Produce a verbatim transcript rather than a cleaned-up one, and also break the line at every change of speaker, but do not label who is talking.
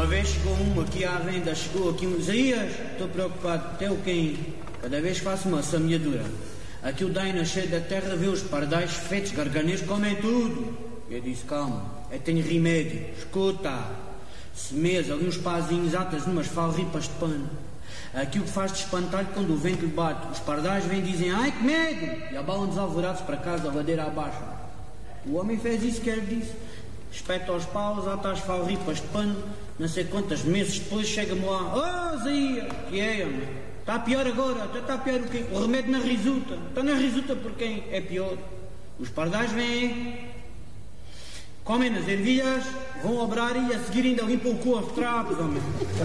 vez chegou uma aqui à venda, chegou aqui um Isaías, estou preocupado, até o quem? Cada vez faço uma semeadura. Aqui o Daina cheio da terra vê os pardais feitos, garganês comem tudo. Eu disse, calma, eu tenho remédio, escuta. Semeias ali uns pazinhos atas numas falripas de pano. Aqui o que faz de espantalho quando o vento lhe bate. Os pardais vêm e dizem, ai que medo! E abalam desalvorados para casa, a ladeira abaixo. O homem fez isso que ele disse. Espeta aos paus, ata as falripas de pano. Não sei quantos meses depois chega-me lá. Oh, Zia! Que é, homem? Está pior agora. Está pior o quê? O remédio na risuta. Está na risuta por quem? É pior. Os pardais vêm, comem nas ervilhas, vão obrar e a seguir ainda limpam o cu aos trapos, homem.